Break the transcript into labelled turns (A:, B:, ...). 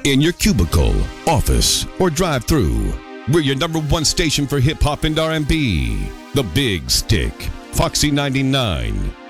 A: in your cubicle, office, or drive-through. We're your number one station for hip-hop and R&B. The Big Stick, Foxy 99.